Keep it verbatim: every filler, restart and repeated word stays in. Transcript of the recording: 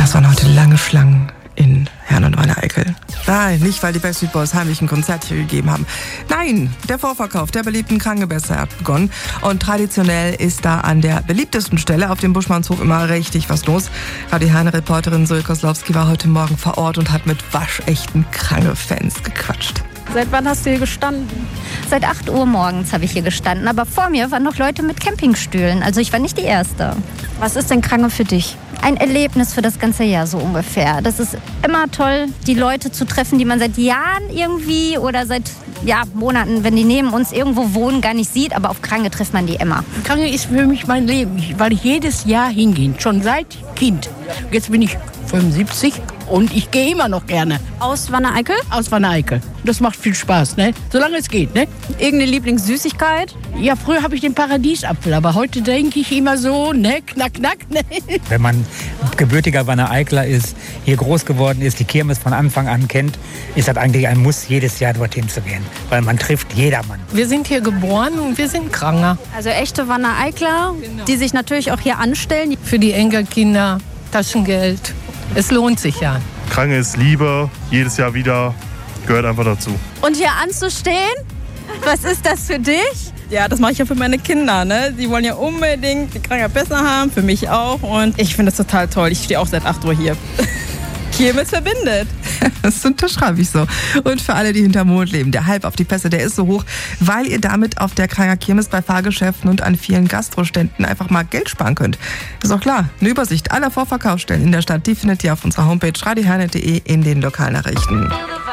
Das waren heute lange Schlangen in Herne und Wanne-Eickel. Nein, nicht, weil die Backstreet Boys heimlich ein Konzert hier gegeben haben. Nein, der Vorverkauf der beliebten Krankenbässe hat begonnen. Und traditionell ist da an der beliebtesten Stelle auf dem Buschmannshof immer richtig was los. Radio Herne-Reporterin Zoe Koslowski war heute Morgen vor Ort und hat mit waschechten Krange-Fans gequatscht. Seit wann hast du hier gestanden? Seit acht Uhr morgens habe ich hier gestanden. Aber vor mir waren noch Leute mit Campingstühlen. Also ich war nicht die Erste. Was ist denn Krange für dich? Ein Erlebnis für das ganze Jahr so ungefähr. Das ist immer toll, die Leute zu treffen, die man seit Jahren irgendwie oder seit ja, Monaten, wenn die neben uns irgendwo wohnen, gar nicht sieht. Aber auf Krange trifft man die immer. Krange ist für mich mein Leben, weil ich jedes Jahr hingehe. Schon seit Kind. Jetzt bin ich fünfundsiebzig und ich gehe immer noch gerne. Aus Wanne-Eickel? Aus Wanne-Eickel. Das macht viel Spaß, ne? Solange es geht, ne? Irgendeine Lieblingssüßigkeit? Ja, früher habe ich den Paradiesapfel, aber heute denke ich immer so, ne? Knack, knack, ne? Wenn man gebürtiger Wanne-Eickeler ist, hier groß geworden ist, die Kirmes von Anfang an kennt, ist das eigentlich ein Muss, jedes Jahr dorthin zu gehen. Weil man trifft jedermann. Wir sind hier geboren und wir sind Kranger. Also echte Wanne-Eickeler, genau. Die sich natürlich auch hier anstellen. Für die Enkelkinder Taschengeld. Es lohnt sich ja. Krange ist Liebe, jedes Jahr wieder, gehört einfach dazu. Und hier anzustehen, was ist das für dich? Ja, das mache ich ja für meine Kinder, ne? Sie wollen ja unbedingt die Krange besser haben, für mich auch. Und ich finde das total toll. Ich stehe auch seit acht Uhr hier. Kirmes verbindet. Das unterschreibe ich so. Und für alle, die hinterm Mond leben, der Hype auf die Pässe, der ist so hoch, weil ihr damit auf der Kranger Kirmes bei Fahrgeschäften und an vielen Gastroständen einfach mal Geld sparen könnt. Ist auch klar, eine Übersicht aller Vorverkaufsstellen in der Stadt, die findet ihr auf unserer Homepage radio herne punkt de in den Lokalnachrichten.